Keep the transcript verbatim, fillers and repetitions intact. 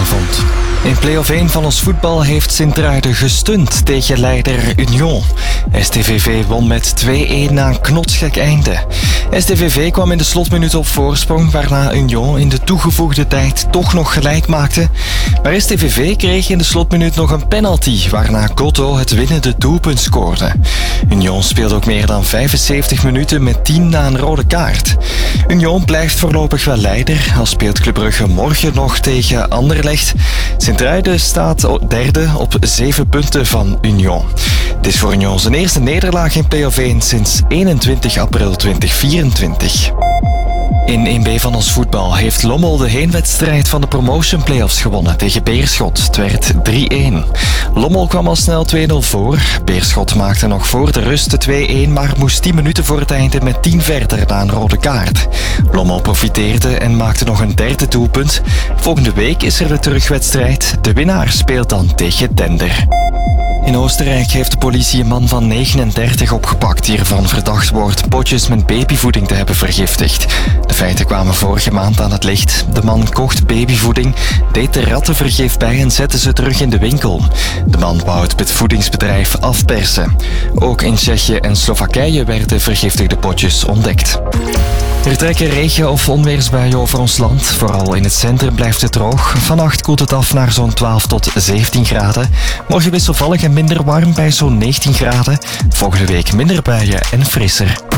goedenavond. In play-off één van ons voetbal heeft Sint-Truiden gestunt tegen leider Union. S T V V won met twee-een na een knotsgek einde. S T V V kwam in de slotminuut op voorsprong, waarna Union in de toegevoegde tijd toch nog gelijk maakte. Maar S T V V kreeg in de slotminuut nog een penalty, waarna Gotto het winnende doelpunt scoorde. Union speelde ook meer dan vijfenzeventig minuten met tien na een rode kaart. Union blijft voorlopig wel leider, al speelt Club Brugge morgen nog tegen Anderlecht. Sint-Truiden staat derde op zeven punten van Union. Het is voor Union zijn eerste nederlaag in play-off één sinds eenentwintig april tweeduizend vierentwintig. In één B van ons voetbal heeft Lommel de heenwedstrijd van de promotion playoffs gewonnen tegen Beerschot. Het werd drie-een. Lommel kwam al snel twee-nul voor. Beerschot maakte nog voor de rust de twee-een, maar moest tien minuten voor het einde met tien verder na een rode kaart. Lommel profiteerde en maakte nog een derde doelpunt. Volgende week is er de terugwedstrijd. De winnaar speelt dan tegen Dender. In Oostenrijk heeft de politie een man van negenendertig opgepakt die ervan verdacht wordt potjes met babyvoeding te hebben vergiftigd. De feiten kwamen vorige maand aan het licht. De man kocht babyvoeding, deed er rattenvergif bij en zette ze terug in de winkel. De man wou het voedingsbedrijf afpersen. Ook in Tsjechië en Slowakije werden vergiftigde potjes ontdekt. Er trekken regen- of onweersbuien over ons land. Vooral in het centrum blijft het droog. Vannacht koelt het af naar zo'n twaalf tot zeventien graden. Morgen wisselvallig en minder warm bij zo'n negentien graden. Volgende week minder buien en frisser.